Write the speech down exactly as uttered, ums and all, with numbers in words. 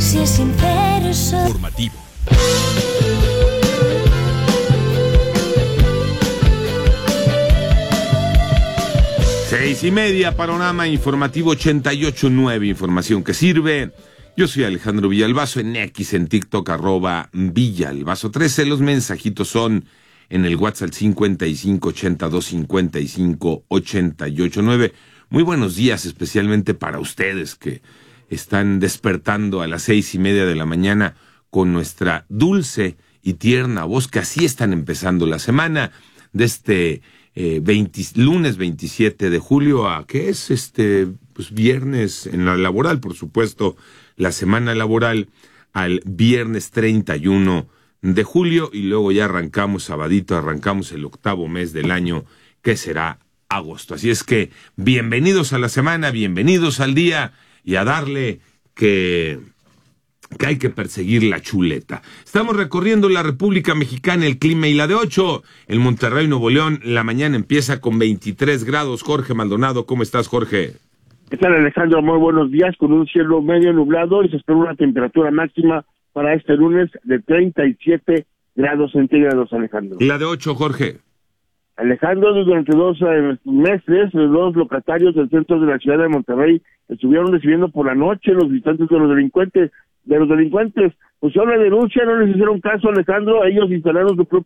si es sincero soy. Formativo. Seis y media, panorama informativo ochenta y ocho punto nueve, información que sirve. Yo soy Alejandro Villalbazo, en X, en TikTok, arroba Villalbazo trece. Los mensajitos son en el WhatsApp cincuenta y cinco ochenta y dos cincuenta y cinco ochenta y ocho nueve. Muy buenos días, especialmente para ustedes que están despertando a las seis y media de la mañana con nuestra dulce y tierna voz, que así están empezando la semana de este eh, veinte, lunes veintisiete de julio a que es este pues viernes en la laboral, por supuesto, la semana laboral al viernes treinta y uno de julio, y luego ya arrancamos sabadito, arrancamos el octavo mes del año, que será agosto. Así es que bienvenidos a la semana, bienvenidos al día, y a darle que, que hay que perseguir la chuleta. Estamos recorriendo la República Mexicana, el clima y la de ocho. En Monterrey, Nuevo León, la mañana empieza con veintitrés grados. Jorge Maldonado, ¿cómo estás, Jorge? ¿Qué tal, Alejandro? Muy buenos días, con un cielo medio nublado y se espera una temperatura máxima para este lunes de treinta y siete grados centígrados, Alejandro. ¿Y la de ocho, Jorge? Alejandro, durante dos eh, meses, los dos locatarios del centro de la ciudad de Monterrey estuvieron recibiendo por la noche los visitantes de los delincuentes, de los delincuentes. Pues una denuncia, no les hicieron caso, Alejandro, ellos instalaron su propio